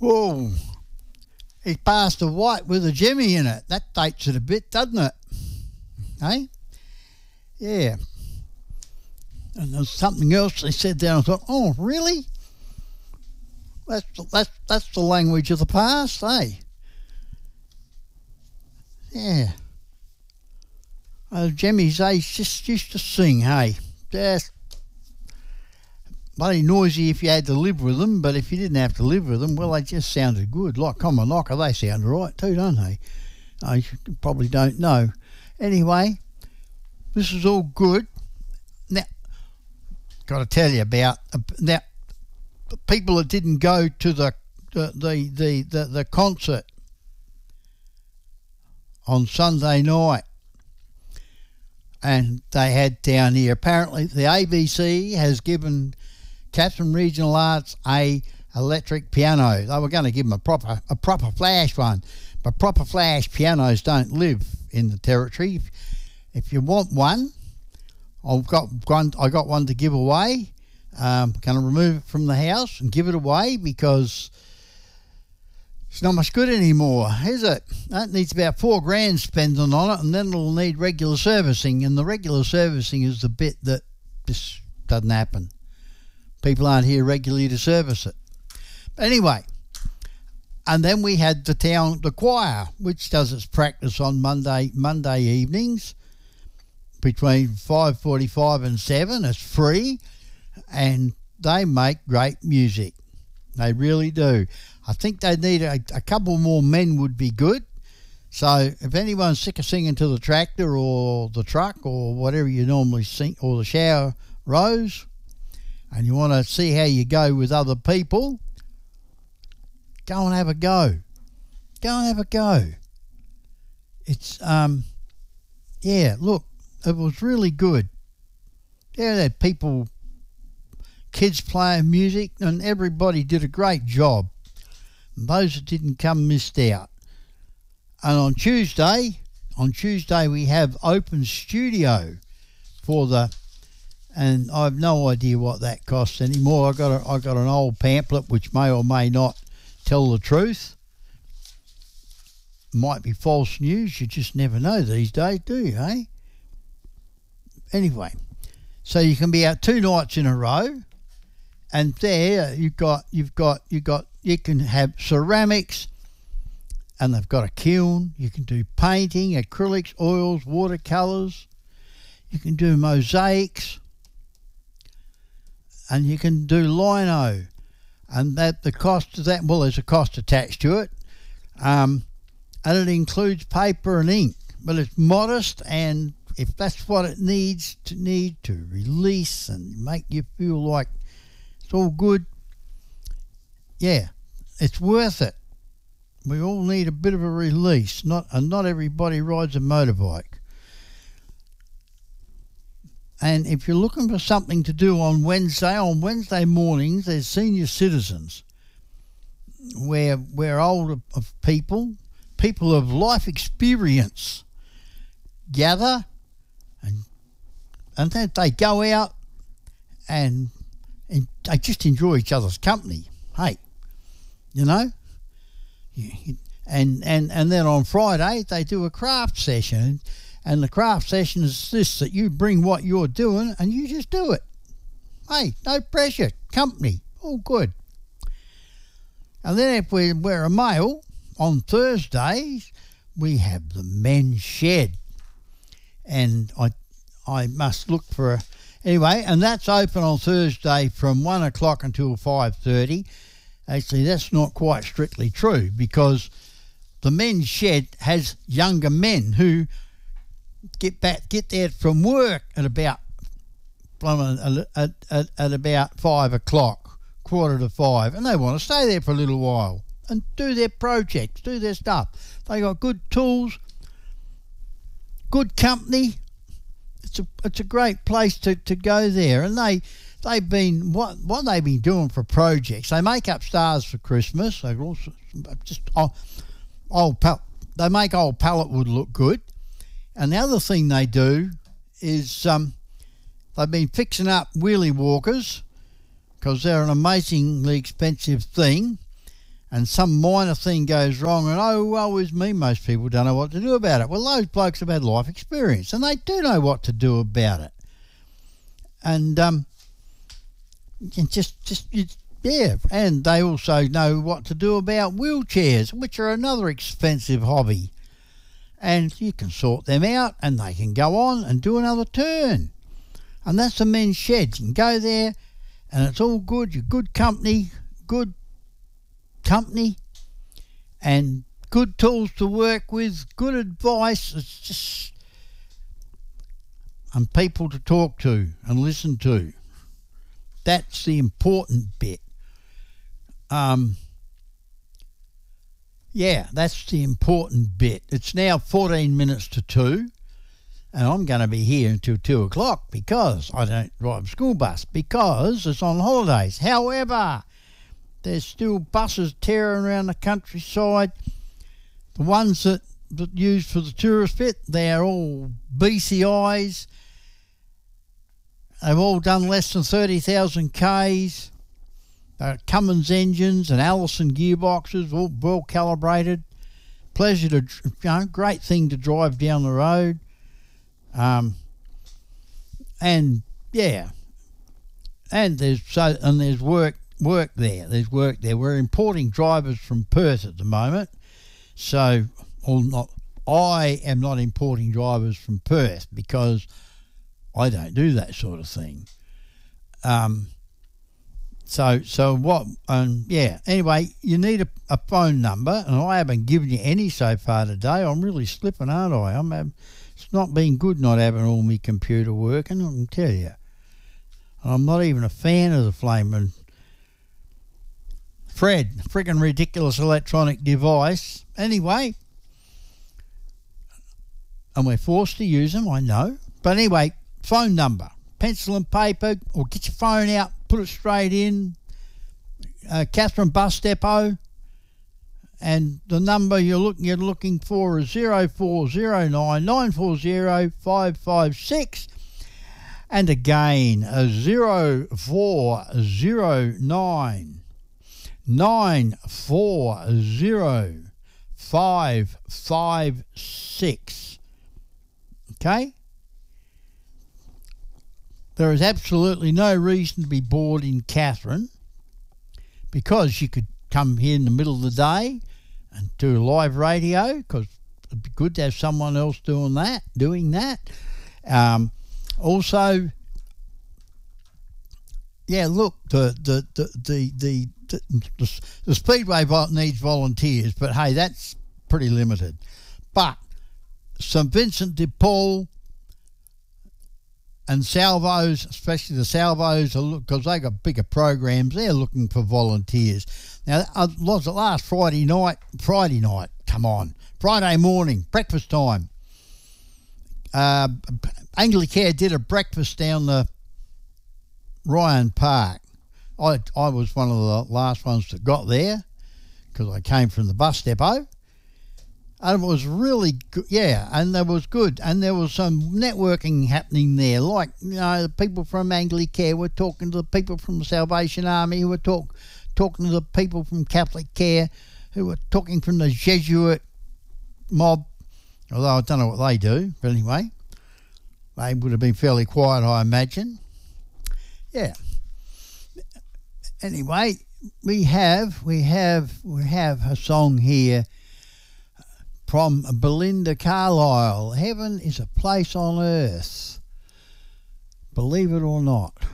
Whoa, he passed a white with a Jimmy in it. That dates it a bit, doesn't it? Hey? Yeah. And there's something else they said there. I thought, oh, really? That's the language of the past, eh? Yeah. Jimmy's just used to sing, hey? Just bloody noisy if you had to live with them, but if you didn't have to live with them, well, they just sounded good. Like Common Knocker, they sound right too, don't they? I probably don't know. Anyway, this is all good. Now, got to tell you about now the people that didn't go to the concert on Sunday night, and they had down here. Apparently, the ABC has given Katherine Regional Arts a electric piano. They were going to give them a proper flash one, but proper flash pianos don't live in the territory. If you want one, I got one to give away. Going to remove it from the house and give it away because it's not much good anymore, is it? It needs about $4,000 spent on it, and then it'll need regular servicing. And the regular servicing is the bit that this doesn't happen. People aren't here regularly to service it. But anyway, and then we had the choir, which does its practice on Monday evenings between 5:45 and 7. It's free, and they make great music. They really do. I think they need a couple more men would be good. So if anyone's sick of singing to the tractor or the truck or whatever you normally sing, or the shower rose, and you want to see how you go with other people, go and have a go. Go and have a go. It's, yeah, look, it was really good. Yeah, they had people, kids playing music, and everybody did a great job. And those that didn't come missed out. And on Tuesday we have open studio for and I have no idea what that costs anymore. I got an old pamphlet which may or may not tell the truth. Might be false news. You just never know these days, do you, eh? Anyway, so you can be out 2 nights in a row, and there you can have ceramics, and they've got a kiln. You can do painting, acrylics, oils, watercolours. You can do mosaics, and you can do lino. And that the cost of that, well, there's a cost attached to it, and it includes paper and ink, but it's modest, and if that's what it needs to release and make you feel like it's all good, yeah, it's worth it. We all need a bit of a release. Not everybody rides a motorbike. And if you're looking for something to do on Wednesday mornings, there's senior citizens, where older people of life experience gather, and then they go out and they just enjoy each other's company. Hey, you know, and then on Friday they do a craft session, and the craft session is this: that you bring what you're doing and you just do it. Hey, no pressure, company, all good. And then if we're a male, on Thursdays we have the men's shed, and I must look for anyway, and that's open on Thursday from 1 o'clock until 5:30. Actually, that's not quite strictly true, because the men's shed has younger men who get there from work at about 5 o'clock, 4:45, and they want to stay there for a little while and do their projects, do their stuff. They got good tools, good company. It's a great place to go there, and they've been what they've been doing for projects. They make up stars for Christmas. They also just they make old pallet wood look good. And the other thing they do is they've been fixing up wheelie walkers, because they're an amazingly expensive thing, and some minor thing goes wrong, and oh, woe is me, most people don't know what to do about it. Well, those blokes have had life experience, and they do know what to do about it. And yeah, and they also know what to do about wheelchairs, which are another expensive hobby. And you can sort them out, and they can go on and do another turn. And that's the men's sheds. You can go there, and it's all good. You're good company, and good tools to work with, good advice. It's just, and people to talk to and listen to. That's the important bit. Yeah, that's the important bit. It's now 14 minutes to 2, and I'm going to be here until 2 o'clock because I don't drive a school bus, because it's on holidays. However, there's still buses tearing around the countryside. The ones that used for the tourist bit, they're all BCIs. They've all done less than 30,000 Ks. Cummins engines and Allison gearboxes, all well calibrated. Pleasure to, great thing to drive down the road. And yeah, and there's work there. There's work there. We're importing drivers from Perth at the moment, so I am not importing drivers from Perth because I don't do that sort of thing. So what? Anyway, you need a phone number, and I haven't given you any so far today. I'm really slipping, aren't I? It's not been good not having all my computer working, I can tell you. I'm not even a fan of the flaming friggin' ridiculous electronic device. Anyway, and we're forced to use them, I know. But anyway, phone number, pencil and paper, or get your phone out, put it straight in. Katherine Bus Depot, and the number you're looking for is 0409 940 556, and again 0409 940 556. Okay? There is absolutely no reason to be bored in Katherine, because you could come here in the middle of the day and do live radio, because it'd be good to have someone else doing that. Also, yeah, look, the Speedway needs volunteers, but hey, that's pretty limited. But St Vincent de Paul and Salvos, especially the Salvos, because they got bigger programs, they're looking for volunteers. Now, was it last Friday morning, breakfast time. Anglicare did a breakfast down the Ryan Park. I was one of the last ones that got there because I came from the bus depot. And it was really good, yeah, and that was good. And there was some networking happening there, like, the people from Anglicare were talking to the people from the Salvation Army, who were talking to the people from Catholic Care, who were talking from the Jesuit mob, although I don't know what they do, but anyway, they would have been fairly quiet, I imagine. Yeah. Anyway, we have a song here from Belinda Carlisle. Heaven is a place on earth. Believe it or not.